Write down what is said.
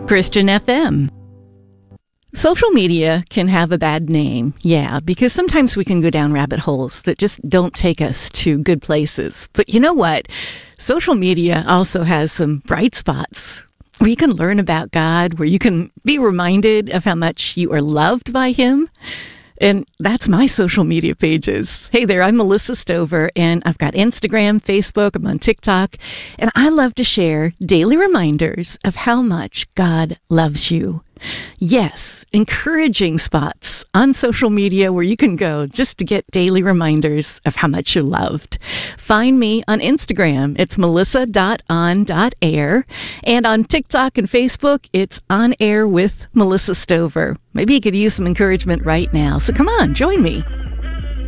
Christian FM. Social media can have a bad name, yeah, because sometimes we can go down rabbit holes that just don't take us to good places. But you know what? Social media also has some bright spots where you can learn about God, where you can be reminded of how much you are loved by Him. And that's my social media pages. Hey there, I'm Melissa Stover, and I've got Instagram, Facebook, I'm on TikTok, and I love to share daily reminders of how much God loves you. Yes, encouraging spots on social media where you can go just to get daily reminders of how much you're loved. Find me on Instagram. It's melissa.on.air. And on TikTok and Facebook, it's On Air with Melissa Stover. Maybe you could use some encouragement right now. So come on, join me.